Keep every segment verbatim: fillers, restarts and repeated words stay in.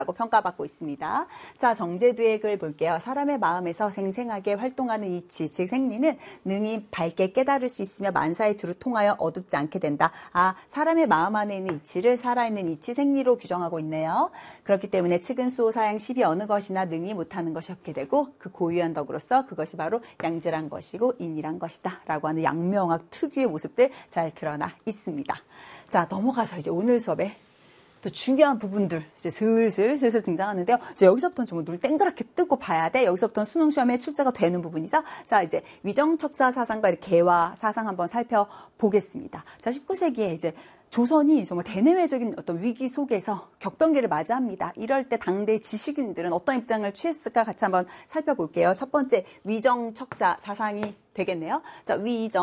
라고 평가받고 있습니다. 자, 정제두의 글 볼게요. 사람의 마음에서 생생하게 활동하는 이치, 즉 생리는 능히 밝게 깨달을 수 있으며 만사의 두루 통하여 어둡지 않게 된다. 아, 사람의 마음 안에 있는 이치를 살아있는 이치, 생리로 규정하고 있네요. 그렇기 때문에 측은 수호 사양 십이 어느 것이나 능히 못하는 것이 없게 되고 그 고유한 덕으로서 그것이 바로 양질한 것이고 인일한 것이다. 라고 하는 양명학 특유의 모습들 잘 드러나 있습니다. 자, 넘어가서 이제 오늘 수업에 또 중요한 부분들 이제 슬슬 슬슬 등장하는데요. 이제 여기서부터는 정말 눈을 땡그랗게 뜨고 봐야 돼. 여기서부터는 수능 시험에 출제가 되는 부분이죠. 자, 이제 위정척사 사상과 이렇게 개화 사상 한번 살펴보겠습니다. 자, 십구 세기에 이제 조선이 정말 대내외적인 어떤 위기 속에서 격변기를 맞이합니다. 이럴 때 당대 지식인들은 어떤 입장을 취했을까 같이 한번 살펴볼게요. 첫 번째, 위정척사 사상이 되겠네요. 자,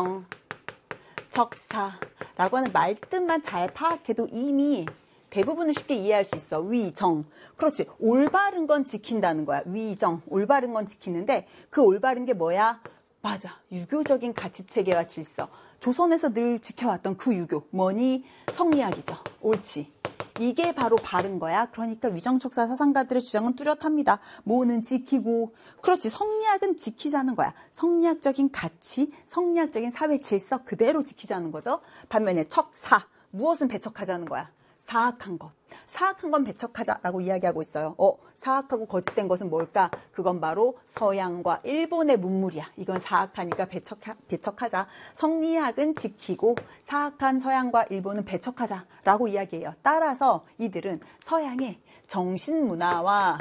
위정척사라고 하는 말뜻만 잘 파악해도 이미 대부분을 쉽게 이해할 수 있어. 위정. 그렇지. 올바른 건 지킨다는 거야. 위정. 올바른 건 지키는데 그 올바른 게 뭐야? 맞아. 유교적인 가치체계와 질서. 조선에서 늘 지켜왔던 그 유교. 뭐니? 성리학이죠. 옳지. 이게 바로 바른 거야. 그러니까 위정척사 사상가들의 주장은 뚜렷합니다. 뭐는 지키고. 그렇지. 성리학은 지키자는 거야. 성리학적인 가치, 성리학적인 사회 질서 그대로 지키자는 거죠. 반면에 척사. 무엇은 배척하자는 거야. 사악한 것. 사악한 건 배척하자라고 이야기하고 있어요. 어, 사악하고 거짓된 것은 뭘까? 그건 바로 서양과 일본의 문물이야. 이건 사악하니까 배척하, 배척하자. 성리학은 지키고 사악한 서양과 일본은 배척하자라고 이야기해요. 따라서 이들은 서양의 정신문화와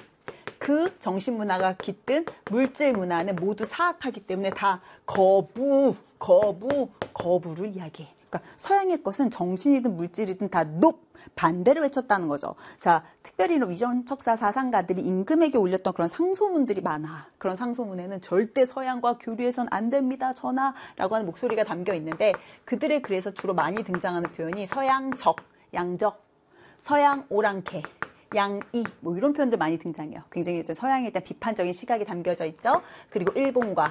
그 정신문화가 깃든 물질문화는 모두 사악하기 때문에 다 거부, 거부, 거부를 이야기해. 그러니까 서양의 것은 정신이든 물질이든 다 높, 반대를 외쳤다는 거죠. 자, 특별히 이런 위정척사 사상가들이 임금에게 올렸던 그런 상소문들이 많아. 그런 상소문에는 절대 서양과 교류해선 안 됩니다, 전하라고 하는 목소리가 담겨 있는데 그들의 글에서 주로 많이 등장하는 표현이 서양적, 양적, 서양 오랑캐, 양이 뭐 이런 표현들 많이 등장해요. 굉장히 이제 서양에 대한 비판적인 시각이 담겨져 있죠. 그리고 일본과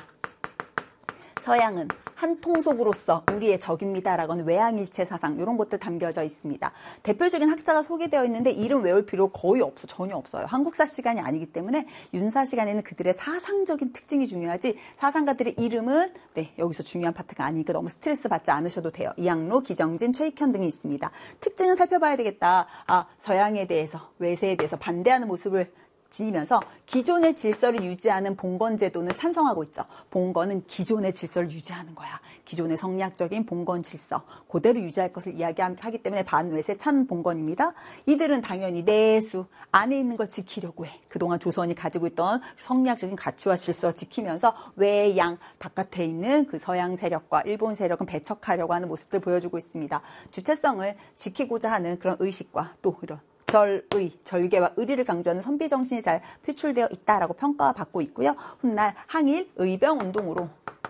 서양은 한 통속으로서 우리의 적입니다라고 하는 외양일체 사상 이런 것들 담겨져 있습니다. 대표적인 학자가 소개되어 있는데 이름 외울 필요 거의 없어. 전혀 없어요. 한국사 시간이 아니기 때문에 윤사 시간에는 그들의 사상적인 특징이 중요하지 사상가들의 이름은 네 여기서 중요한 파트가 아니니까 너무 스트레스 받지 않으셔도 돼요. 이항로, 기정진, 최익현 등이 있습니다. 특징은 살펴봐야 되겠다. 아, 서양에 대해서 외세에 대해서 반대하는 모습을 지니면서 기존의 질서를 유지하는 봉건제도는 찬성하고 있죠. 봉건은 기존의 질서를 유지하는 거야. 기존의 성리학적인 봉건 질서 그대로 유지할 것을 이야기하기 때문에 반외세 찬 봉건입니다. 이들은 당연히 내수 안에 있는 걸 지키려고 해. 그동안 조선이 가지고 있던 성리학적인 가치와 질서 지키면서 외양 바깥에 있는 그 서양 세력과 일본 세력은 배척하려고 하는 모습들 보여주고 있습니다. 주체성을 지키고자 하는 그런 의식과 또 이런 절의, 절개와 의리를 강조하는 선비 정신이 잘 표출되어 있다라고 평가받고 있고요. 훗날 항일 의병 운동으로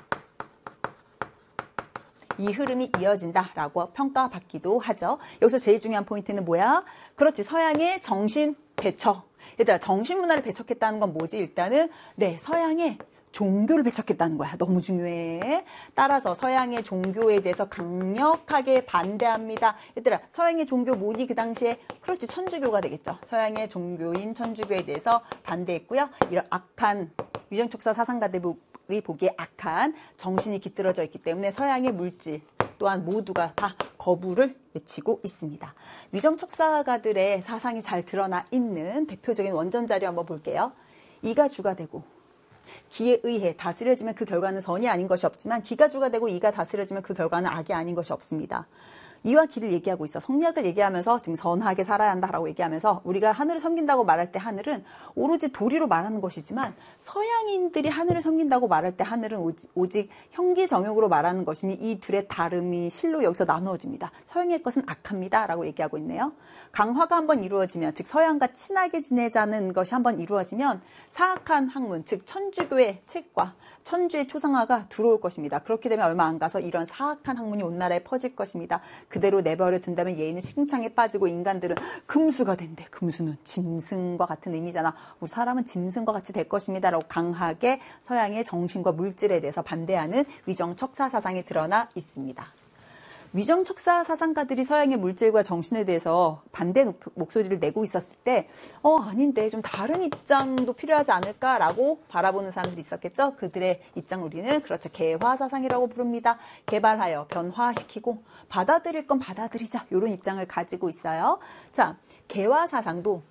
이 흐름이 이어진다라고 평가받기도 하죠. 여기서 제일 중요한 포인트는 뭐야? 그렇지, 서양의 정신 배척. 얘들아, 정신문화를 배척했다는 건 뭐지? 일단은 네, 서양의 종교를 배척했다는 거야. 너무 중요해. 따라서 서양의 종교에 대해서 강력하게 반대합니다. 얘들아, 서양의 종교 뭐니? 그 당시에 그렇지, 천주교가 되겠죠. 서양의 종교인 천주교에 대해서 반대했고요. 이런 악한 위정척사 사상가들이 보기에 악한 정신이 깃들어져 있기 때문에 서양의 물질 또한 모두가 다 거부를 외치고 있습니다. 위정척사가들의 사상이 잘 드러나 있는 대표적인 원전 자료 한번 볼게요. 이가 주가 되고 기에 의해 다스려지면 그 결과는 선이 아닌 것이 없지만 기가 주가 되고 이가 다스려지면 그 결과는 악이 아닌 것이 없습니다. 이와 기를 얘기하고 있어. 성리학을 얘기하면서 지금 선하게 살아야 한다라고 얘기하면서 우리가 하늘을 섬긴다고 말할 때 하늘은 오로지 도리로 말하는 것이지만 서양인들이 하늘을 섬긴다고 말할 때 하늘은 오직, 오직 형기 정욕으로 말하는 것이니 이 둘의 다름이 실로 여기서 나누어집니다. 서양의 것은 악합니다 라고 얘기하고 있네요. 강화가 한번 이루어지면 즉 서양과 친하게 지내자는 것이 한번 이루어지면 사악한 학문 즉 천주교의 책과 천주의 초상화가 들어올 것입니다. 그렇게 되면 얼마 안 가서 이런 사악한 학문이 온 나라에 퍼질 것입니다. 그대로 내버려 둔다면 예의는 식중창에 빠지고 인간들은 금수가 된대. 금수는 짐승과 같은 의미잖아. 우리 사람은 짐승과 같이 될 것입니다. 라고 강하게 서양의 정신과 물질에 대해서 반대하는 위정척사 사상이 드러나 있습니다. 위정척사 사상가들이 서양의 물질과 정신에 대해서 반대 목소리를 내고 있었을 때 어 아닌데 좀 다른 입장도 필요하지 않을까라고 바라보는 사람들이 있었겠죠. 그들의 입장을 우리는 그렇죠. 개화 사상이라고 부릅니다. 개발하여 변화시키고 받아들일 건 받아들이자 이런 입장을 가지고 있어요. 자, 개화 사상도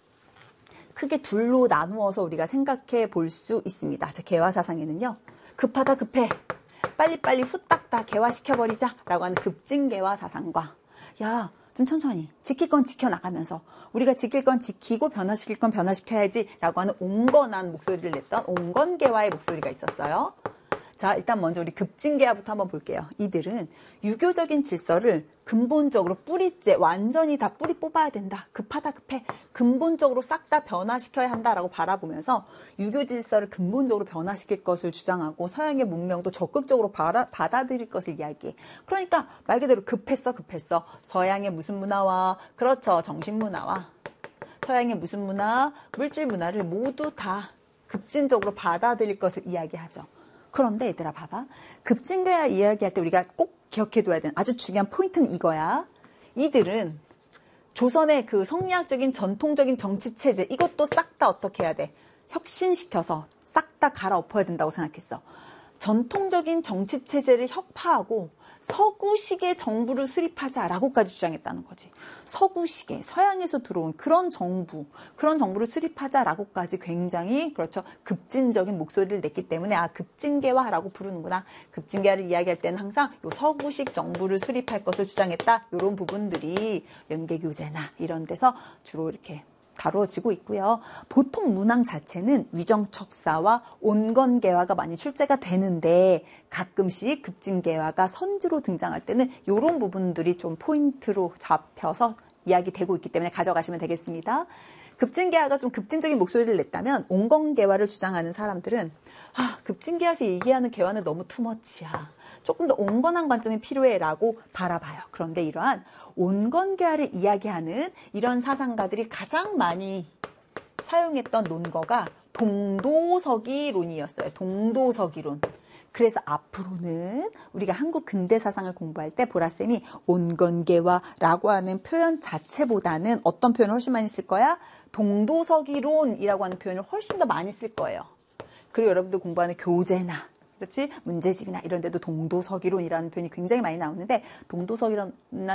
크게 둘로 나누어서 우리가 생각해 볼 수 있습니다. 자, 개화 사상에는요. 급하다 급해. 빨리빨리 후딱 다 개화시켜버리자 라고 하는 급진개화 사상과 야, 좀 천천히 지킬 건 지켜나가면서 우리가 지킬 건 지키고 변화시킬 건 변화시켜야지 라고 하는 온건한 목소리를 냈던 온건개화의 목소리가 있었어요. 자, 일단 먼저 우리 급진개화부터 한번 볼게요. 이들은 유교적인 질서를 근본적으로 뿌리째 완전히 다 뿌리 뽑아야 된다. 급하다 급해. 근본적으로 싹 다 변화시켜야 한다라고 바라보면서 유교 질서를 근본적으로 변화시킬 것을 주장하고 서양의 문명도 적극적으로 받아, 받아들일 것을 이야기해. 그러니까 말 그대로 급했어 급했어. 서양의 무슨 문화와 그렇죠. 정신문화와 서양의 무슨 문화, 물질 문화를 모두 다 급진적으로 받아들일 것을 이야기하죠. 그런데 얘들아 봐봐. 급진개화 이야기할 때 우리가 꼭 기억해둬야 되는 아주 중요한 포인트는 이거야. 이들은 조선의 그 성리학적인 전통적인 정치체제 이것도 싹 다 어떻게 해야 돼? 혁신시켜서 싹 다 갈아엎어야 된다고 생각했어. 전통적인 정치체제를 혁파하고 서구식의 정부를 수립하자라고까지 주장했다는 거지. 서구식의 서양에서 들어온 그런 정부, 그런 정부를 수립하자라고까지 굉장히 그렇죠. 급진적인 목소리를 냈기 때문에 아 급진개화라고 부르는구나. 급진개화를 이야기할 때는 항상 요 서구식 정부를 수립할 것을 주장했다. 이런 부분들이 연계교재나 이런 데서 주로 이렇게 다루어지고 있고요. 보통 문항 자체는 위정척사와 온건개화가 많이 출제가 되는데 가끔씩 급진개화가 선지로 등장할 때는 이런 부분들이 좀 포인트로 잡혀서 이야기되고 있기 때문에 가져가시면 되겠습니다. 급진개화가 좀 급진적인 목소리를 냈다면 온건개화를 주장하는 사람들은 아, 급진개화에서 얘기하는 개화는 너무 투머치야. 조금 더 온건한 관점이 필요해라고 바라봐요. 그런데 이러한 온건개화를 이야기하는 이런 사상가들이 가장 많이 사용했던 논거가 동도서기론이었어요. 동도서기론. 그래서 앞으로는 우리가 한국 근대 사상을 공부할 때 보라쌤이 온건개화라고 하는 표현 자체보다는 어떤 표현을 훨씬 많이 쓸 거야? 동도서기론이라고 하는 표현을 훨씬 더 많이 쓸 거예요. 그리고 여러분들 공부하는 교재나 그렇지? 문제집이나 이런 데도 동도서기론이라는 표현이 굉장히 많이 나오는데 동도서기론,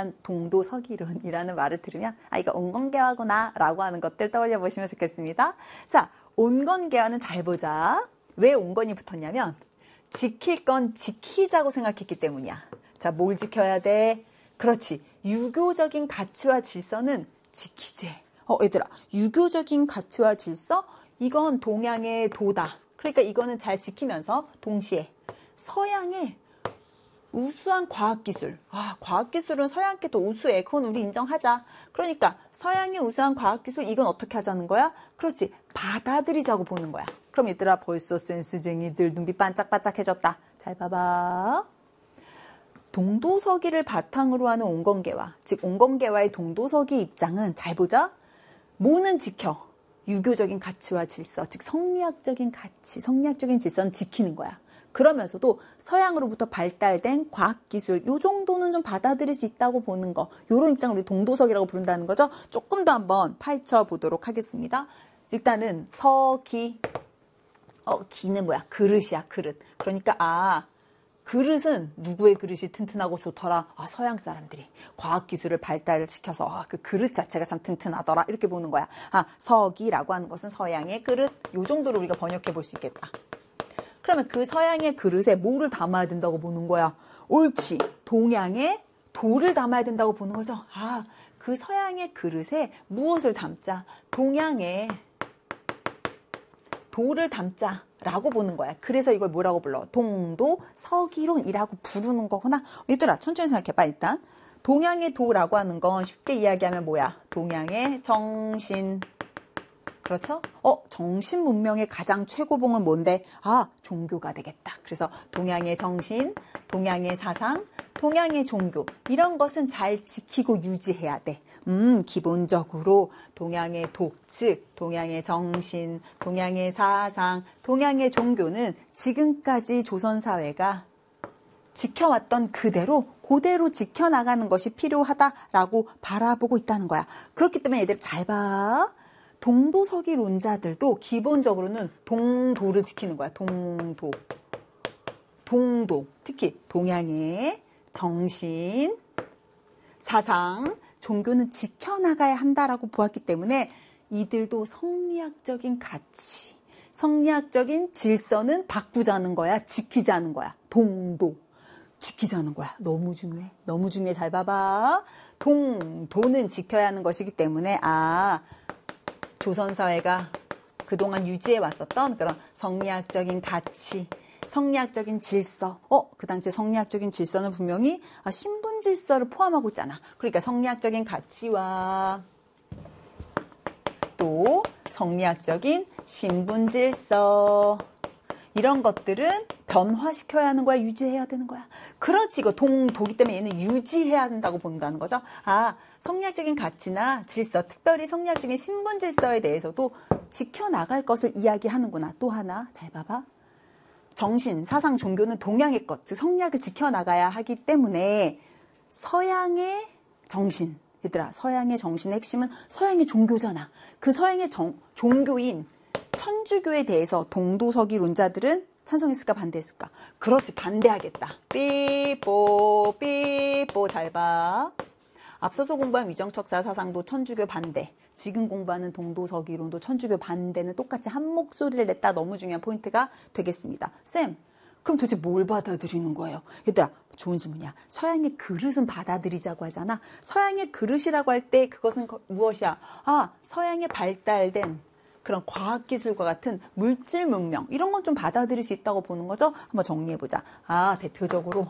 동도서기론이라는 말을 들으면 아 이거 온건개화구나 라고 하는 것들 떠올려 보시면 좋겠습니다. 자, 온건개화는 잘 보자. 왜 온건이 붙었냐면 지킬 건 지키자고 생각했기 때문이야. 자, 뭘 지켜야 돼? 그렇지. 유교적인 가치와 질서는 지키재. 어, 얘들아, 유교적인 가치와 질서? 이건 동양의 도다. 그러니까 이거는 잘 지키면서 동시에 서양의 우수한 과학기술. 아, 과학기술은 서양께 더 우수해. 그건 우리 인정하자. 그러니까 서양의 우수한 과학기술 이건 어떻게 하자는 거야? 그렇지. 받아들이자고 보는 거야. 그럼 얘들아 벌써 센스쟁이들 눈빛 반짝반짝해졌다. 잘 봐봐. 동도서기를 바탕으로 하는 온건개화. 즉 온건개화의 동도서기 입장은 잘 보자. 뭐는 지켜. 유교적인 가치와 질서, 즉 성리학적인 가치, 성리학적인 질서는 지키는 거야. 그러면서도 서양으로부터 발달된 과학기술 요 정도는 좀 받아들일 수 있다고 보는 거. 요런 입장을 우리 동도서기라고 부른다는 거죠. 조금 더 한번 파헤쳐 보도록 하겠습니다. 일단은 서기, 어, 기는 뭐야? 그릇이야, 그릇. 그러니까 아 그릇은 누구의 그릇이 튼튼하고 좋더라. 아, 서양 사람들이 과학기술을 발달시켜서 아, 그 그릇 자체가 참 튼튼하더라. 이렇게 보는 거야. 아, 서기라고 하는 것은 서양의 그릇. 요 정도로 우리가 번역해 볼 수 있겠다. 그러면 그 서양의 그릇에 뭐를 담아야 된다고 보는 거야? 옳지. 동양의 도를 담아야 된다고 보는 거죠. 아, 그 서양의 그릇에 무엇을 담자? 동양의 도를 담자라고 보는 거야. 그래서 이걸 뭐라고 불러? 동도서기론이라고 부르는 거구나. 얘들아 천천히 생각해봐. 일단 동양의 도라고 하는 건 쉽게 이야기하면 뭐야? 동양의 정신. 그렇죠? 어, 정신 문명의 가장 최고봉은 뭔데? 아, 종교가 되겠다. 그래서 동양의 정신, 동양의 사상, 동양의 종교 이런 것은 잘 지키고 유지해야 돼. 음, 기본적으로 동양의 도, 즉 동양의 정신, 동양의 사상, 동양의 종교는 지금까지 조선 사회가 지켜왔던 그대로 그대로 지켜나가는 것이 필요하다라고 바라보고 있다는 거야. 그렇기 때문에 얘들 잘 봐. 동도서기론자들도 기본적으로는 동도를 지키는 거야. 동도. 동도. 특히 동양의 정신, 사상, 종교는 지켜나가야 한다라고 보았기 때문에 이들도 성리학적인 가치, 성리학적인 질서는 바꾸자는 거야. 지키자는 거야. 동도. 지키자는 거야. 너무 중요해. 너무 중요해. 잘 봐봐. 동도는 지켜야 하는 것이기 때문에 아 조선사회가 그동안 유지해 왔었던 그런 성리학적인 가치, 성리학적인 질서. 어, 그 당시에 성리학적인 질서는 분명히 아, 신분 질서를 포함하고 있잖아. 그러니까 성리학적인 가치와 또 성리학적인 신분 질서 이런 것들은 변화시켜야 하는 거야, 유지해야 되는 거야. 그렇지, 이거 동도기 때문에 얘는 유지해야 한다고 본다는 거죠. 아, 성리학적인 가치나 질서, 특별히 성리학적인 신분 질서에 대해서도 지켜나갈 것을 이야기하는구나. 또 하나, 잘 봐봐. 정신, 사상, 종교는 동양의 것, 즉 성리학을 지켜나가야 하기 때문에 서양의 정신, 얘들아, 서양의 정신의 핵심은 서양의 종교잖아. 그 서양의 정, 종교인 천주교에 대해서 동도서기론자들은 찬성했을까 반대했을까? 그렇지, 반대하겠다. 삐뽀 삐뽀 잘 봐. 앞서서 공부한 위정척사 사상도 천주교 반대, 지금 공부하는 동도서기론도 천주교 반대는 똑같이 한 목소리를 냈다. 너무 중요한 포인트가 되겠습니다. 쌤, 그럼 도대체 뭘 받아들이는 거예요? 얘들아, 좋은 질문이야. 서양의 그릇은 받아들이자고 하잖아. 서양의 그릇이라고 할 때 그것은 무엇이야? 아, 서양의 발달된 그런 과학기술과 같은 물질 문명, 이런 건 좀 받아들일 수 있다고 보는 거죠. 한번 정리해보자. 아, 대표적으로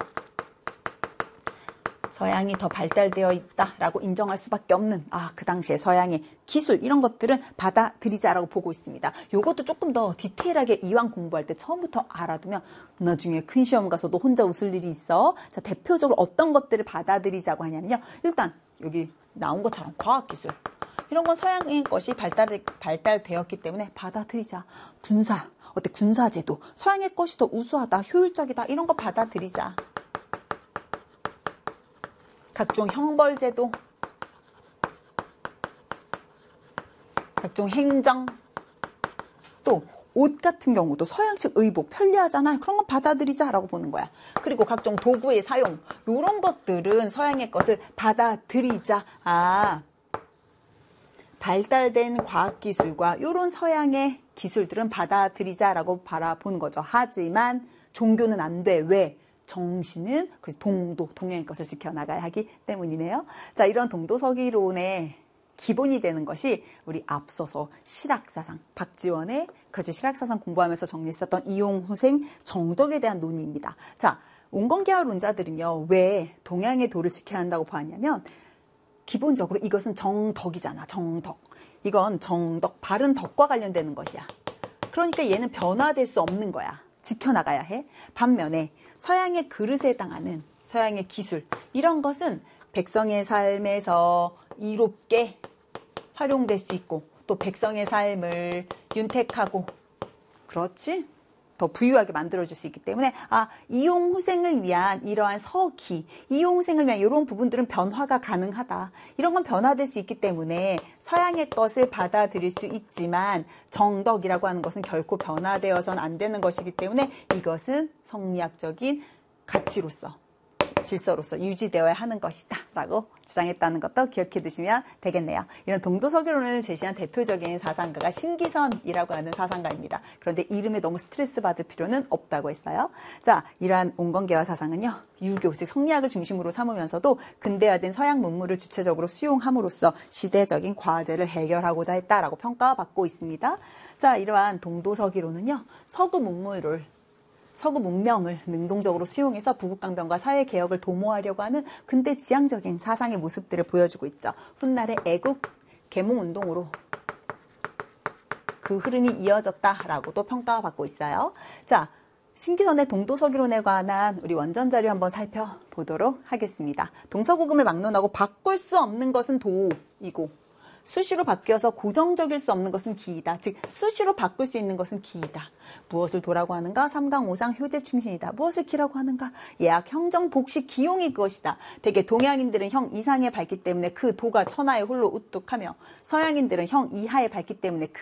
서양이 더 발달되어 있다라고 인정할 수밖에 없는 아, 그 당시에 서양의 기술 이런 것들은 받아들이자라고 보고 있습니다. 요것도 조금 더 디테일하게 이왕 공부할 때 처음부터 알아두면 나중에 큰 시험 가서도 혼자 웃을 일이 있어. 자, 대표적으로 어떤 것들을 받아들이자고 하냐면요. 일단 여기 나온 것처럼 과학기술. 이런 건 서양의 것이 발달, 발달되었기 때문에 받아들이자. 군사, 어때? 군사제도. 서양의 것이 더 우수하다, 효율적이다. 이런 거 받아들이자. 각종 형벌제도, 각종 행정, 또 옷 같은 경우도 서양식 의복 편리하잖아요. 그런 거 받아들이자라고 보는 거야. 그리고 각종 도구의 사용, 이런 것들은 서양의 것을 받아들이자. 아, 발달된 과학기술과 이런 서양의 기술들은 받아들이자라고 바라보는 거죠. 하지만 종교는 안 돼. 왜? 정신은 동도, 동양의 것을 지켜나가야 하기 때문이네요. 자, 이런 동도서기론의 기본이 되는 것이 우리 앞서서 실학사상, 박지원의 그렇지 실학사상 공부하면서 정리했었던 이용후생 정덕에 대한 논의입니다. 자, 온건계화론자들은요, 왜 동양의 도를 지켜야 한다고 보았냐면 기본적으로 이것은 정덕이잖아. 정덕. 이건 정덕, 바른 덕과 관련되는 것이야. 그러니까 얘는 변화될 수 없는 거야. 지켜나가야 해. 반면에 서양의 그릇에 해당하는 서양의 기술, 이런 것은 백성의 삶에서 이롭게 활용될 수 있고 또 백성의 삶을 윤택하고 그렇지? 더 부유하게 만들어줄 수 있기 때문에 아, 이용후생을 위한 이러한 서기, 이용후생을 위한 이런 부분들은 변화가 가능하다. 이런 건 변화될 수 있기 때문에 서양의 것을 받아들일 수 있지만 정덕이라고 하는 것은 결코 변화되어서는 안 되는 것이기 때문에 이것은 성리학적인 가치로서, 질서로서 유지되어야 하는 것이다 라고 주장했다는 것도 기억해 두시면 되겠네요. 이런 동도서기론을 제시한 대표적인 사상가가 신기선이라고 하는 사상가입니다. 그런데 이름에 너무 스트레스 받을 필요는 없다고 했어요. 자, 이러한 온건계화 사상은요, 유교, 즉 성리학을 중심으로 삼으면서도 근대화된 서양 문물을 주체적으로 수용함으로써 시대적인 과제를 해결하고자 했다라고 평가받고 있습니다. 자, 이러한 동도서기론은요, 서구 문물을 서구 문명을 능동적으로 수용해서 부국강변과 사회개혁을 도모하려고 하는 근대 지향적인 사상의 모습들을 보여주고 있죠. 훗날의 애국 계몽운동으로 그 흐름이 이어졌다라고도 평가받고 있어요. 자, 신기선의 동도서기론에 관한 우리 원전 자료 한번 살펴보도록 하겠습니다. 동서고금을 막론하고 바꿀 수 없는 것은 도이고 수시로 바뀌어서 고정적일 수 없는 것은 기이다. 즉 수시로 바꿀 수 있는 것은 기이다. 무엇을 도라고 하는가? 삼강 오상 효제 충신이다. 무엇을 기라고 하는가? 예약 형정 복식 기용이 그것이다. 대개 동양인들은 형 이상에 밝기 때문에 그 도가 천하에 홀로 우뚝하며 서양인들은 형 이하에 밝기 때문에 그